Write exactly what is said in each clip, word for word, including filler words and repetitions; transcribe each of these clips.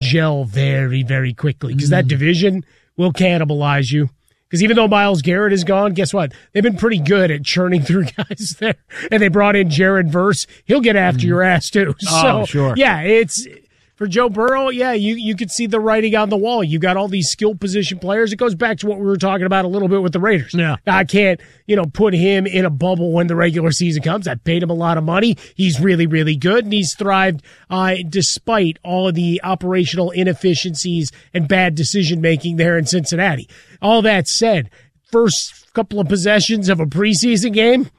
gel very, very quickly because mm. that division will cannibalize you. Because even though Myles Garrett is gone, guess what? They've been pretty good at churning through guys there. And they brought in Jared Verse. He'll get after mm. your ass, too. Oh, so, sure. Yeah, it's for Joe Burrow, yeah, you, you could see the writing on the wall. You got all these skill position players. It goes back to what we were talking about a little bit with the Raiders. Yeah. I can't, you know, put him in a bubble when the regular season comes. I paid him a lot of money. He's really, really good, and he's thrived uh, despite all of the operational inefficiencies and bad decision-making there in Cincinnati. All that said, first couple of possessions of a preseason game,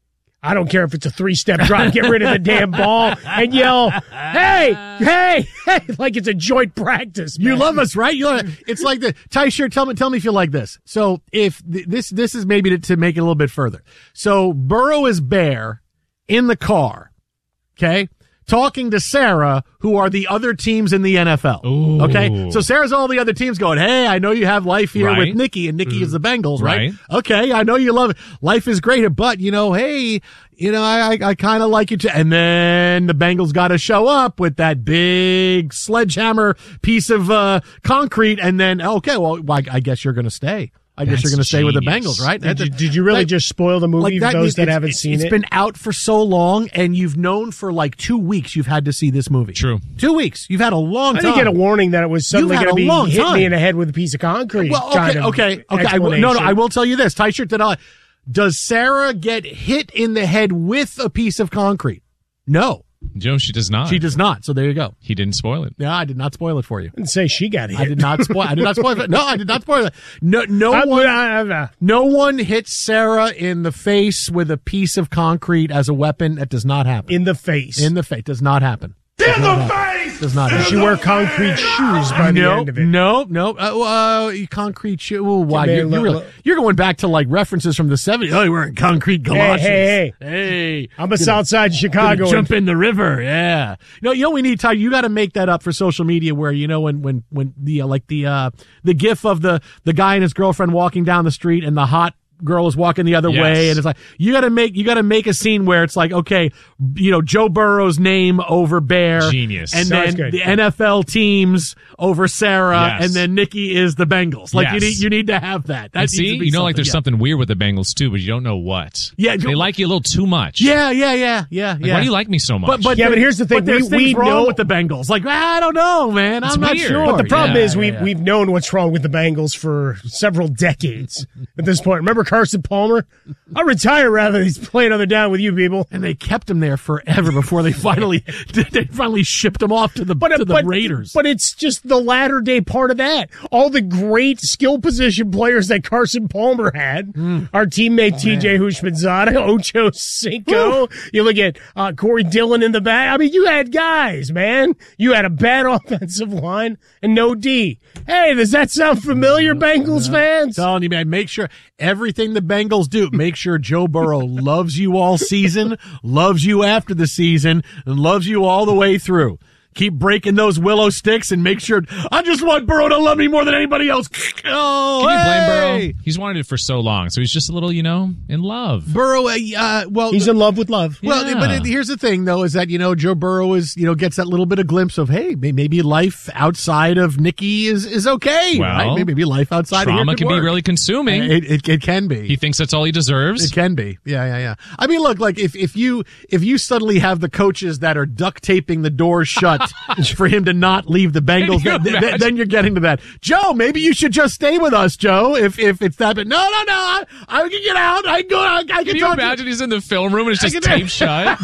I don't care if it's a three-step drop, get rid of the damn ball and yell, hey, hey, hey, like it's a joint practice, man. You love us, right? You love, it's like the tie shirt. Tell me, tell me if you like this. So if th- this, this is maybe to, to make it a little bit further. So Burrow is Bear in the car, okay, talking to Sarah, who are the other teams in the N F L. Ooh. Okay, so Sarah's all the other teams going, hey, I know you have life here right. with Nikki, and Nikki mm. is the Bengals, right? right? Okay, I know you love it. Life is great, but you know, hey, you know, I I, I kind of like you too. And then the Bengals got to show up with that big sledgehammer piece of uh concrete, and then okay, well, I, I guess you're going to stay. I guess That's you're going to stay with the genius. Bengals, right? Did you, did you really like, just spoil the movie like that, for those that haven't it's, seen it's it? It's been out for so long, and you've known for like two weeks you've had to see this movie. True. Two weeks. You've had a long I time. didn't get a warning that it was suddenly going to be long hit time. me in the head with a piece of concrete. Well, okay, kind of okay, okay. I will, no, no, I will tell you this. Tie shirt that I, does Sarah get hit in the head with a piece of concrete? No. Joe, she does not. She does not. So there you go. He didn't spoil it. Yeah, I did not spoil it for you. I didn't say she got hit. I did not spoil. I did not spoil it. No, I did not spoil it. No, no I, one. I, I, I, no one hits Sarah in the face with a piece of concrete as a weapon. That does not happen. in the face. In the face does not happen. In the face! Does not Does happen. she wear concrete shoes by the no, end of it? No, no, uh, uh, concrete shoe. Ooh, wow, Man, you're, you're, look, really, look. you're going back to like references from the seventies. Oh, you're wearing concrete galoshes. hey, hey. I'm a Southside Chicago. Jump in the river, yeah. No, you know we need, Ty. You got to make that up for social media, where you know when when when the uh, like the uh, the gif of the the guy and his girlfriend walking down the street and the hot girl is walking the other Yes. way, and it's like you got to make you got to make a scene where it's like, okay, you know, Joe Burrow's name over Bear, Genius. and Sounds then good. the N F L teams over Sarah, Yes. and then Nikki is the Bengals. Like you Yes. need you need to have that. That And needs see, to be you know, like there's yeah. something weird with the Bengals too, but you don't know what. Yeah, they like you a little too much. Yeah, yeah, yeah, yeah, Like, yeah. why do you like me so much? But, but Yeah, but there- here's the thing, But there's we- things we wrong know- with the Bengals. Like I don't know, man. It's I'm not weird. sure. But the problem Yeah, is yeah, we've yeah. we've known what's wrong with the Bengals for several decades at this point. Remember Carson Palmer? I'll retire rather than play another down with you people. And they kept him there forever before they finally they finally shipped him off to the But, to the but, Raiders. but it's just the latter day part of that. All the great skill position players that Carson Palmer had, Mm. our teammate T J Houshmandzadeh, Ocho Cinco. You look at uh, Corey Dillon in the back. I mean, you had guys, man. You had a bad offensive line and no D. Hey, does that sound familiar, Bengals fans? telling you, man, make sure everything the Bengals do, make sure Joe Burrow loves you all season, loves you after the season, and loves you all the way through. Keep breaking those willow sticks and make sure, I just want Burrow to love me more than anybody else. Oh, Can you blame hey! Burrow? He's wanted it for so long, so he's just a little, you know, in love. Burrow, uh, uh, well, He's in love with love. Well, Yeah. but it, here's the thing, though, is that, you know, Joe Burrow is, you know, gets that little bit of glimpse of, hey, may- maybe life outside of Nikki is, is okay. Well, right? Maybe, maybe life outside of Trauma here could can be work. really consuming. It, it, it can be. He thinks that's all he deserves. It can be. Yeah, yeah, yeah. I mean, look, like if, if you if you suddenly have the coaches that are duct taping the doors shut for him to not leave the Bengals, Can you th- th- imagine? then you're getting to that. Joe, maybe you should just stay with us, Joe. If if it's that, but no, no, no, I, I can get out. I can go. I, I can, Can you talk to- imagine he's in the film room and it's I just can- taped shut?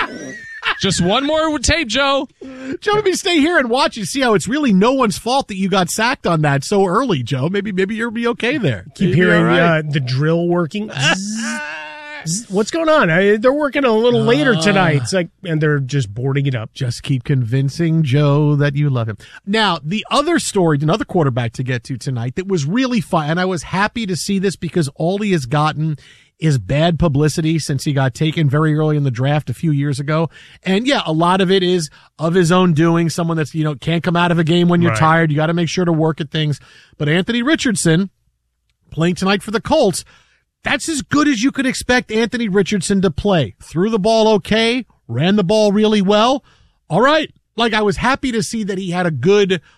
Just one more tape, Joe. Joe, maybe stay here and watch and see how it's really no one's fault that you got sacked on that so early, Joe. Maybe maybe you'll be okay there. Keep You'll be hearing all right. uh, the drill working. Zzz, zzz. What's going on? I, they're working a little later tonight. It's like, and they're just boarding it up. Just keep convincing Joe that you love him. Now, the other story, another quarterback to get to tonight that was really fun, and I was happy to see this because all he has gotten is bad publicity since he got taken very early in the draft a few years ago. And yeah, a lot of it is of his own doing, someone that's, you know, can't come out of a game when you're Right. tired. You got to make sure to work at things. But Anthony Richardson playing tonight for the Colts, that's as good as you could expect Anthony Richardson to play. Threw the ball okay, ran the ball really well. All right. Like, I was happy to see that he had a good